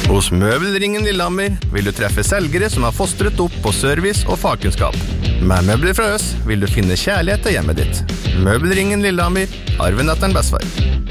Hos Møbelringen Lillehammer vil du treffe selgere som har fostret opp på service og fagkunnskap. Med møbler fra oss vil du finne kjærlighet til hjemmet ditt. Møbelringen Lillehammer, arven etter en bestefar.